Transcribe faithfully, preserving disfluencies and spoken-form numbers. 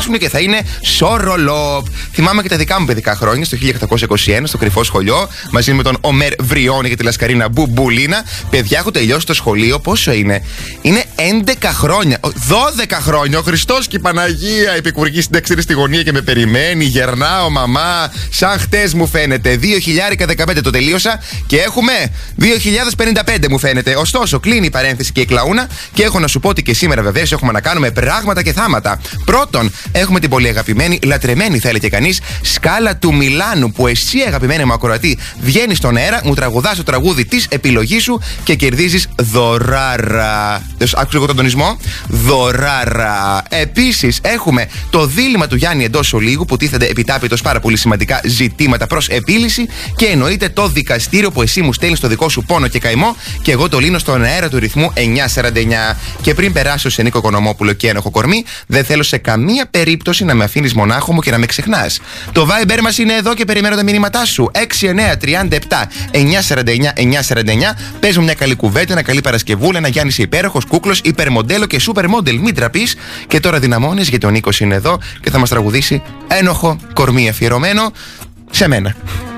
τελειώσουν και θα είναι σορολόπ. Θυμάμαι και τα δικά μου παιδικά χρόνια, στο χίλια οκτακόσια είκοσι ένα, στο Κρυφό Σχολείο, μαζί με τον Ομέρ Βριώνη και τη Λασκαρίνα Μπουμπουλίνα. Παιδιά, έχω τελειώσει το σχολείο. Πόσο είναι? Είναι έντεκα χρόνια. δώδεκα χρόνια. Ο Χριστός και η Παναγία. Επικουρική σύνταξη στη γωνία και με περιμένει. Γερνάω, μαμά. Σαν χτες μου φαίνεται. δύο χιλιάδες δεκαπέντε το τελείωσα και έχουμε δύο χιλιάδες πενήντα πέντε μου φαίνεται. Ωστόσο, κλείνει η παρένθεση και η κλαούνα και έχω να σου πω ότι και σήμερα βεβαίως έχουμε να κάνουμε πράγματα και θάματα. Πρώτον, έχουμε την πολύ αγαπημένη, λατρεμένη θα έλεγε κανείς, σκάλα του Μιλάνου που εσύ, αγαπημένη μου ακροατή, βγαίνει στον αέρα, μου τραγουδάς το τραγούδι της επιλογής σου και κερδίζεις δωράρα. Άκουσα εγώ τον τονισμό. Δωράρα. Επίσης, έχουμε το δίλημμα του Γιάννη εντός ολίγου που τίθενται επιτάπητος πάρα πολύ σημαντικά ζητήματα προς επίλυση και εννοείται το δικαστήριο που εσύ μου στέλνεις το δικό σου πόνο και καημό και εγώ το λύνω στον αέρα του ρυθμού εννιά σαράντα εννιά. Και πριν περάσω σε Νίκο Οικονομόπουλο και ένοχο κορμί, δεν θέλω σε καμία περίπτωση να με αφήνεις μονάχο μου και να με ξεχνάς. Το Viber μας είναι εδώ και περιμένω τα μηνύματά σου. έξι εννιά τρία επτά εννιά σαράντα εννιά εννιά σαράντα εννιά. Πες μου μια καλή κουβέντα, ένα καλή Παρασκευούλα, ένα Γιάννης υπέροχος, κούκλος, υπερμοντέλο και σούπερ μόντελ. Μην τραπείς. Και τώρα δυναμώνεις γιατί ο Νίκος είναι εδώ και θα μας τραγουδήσει ένοχο κορμί αφιερωμένο σε μένα.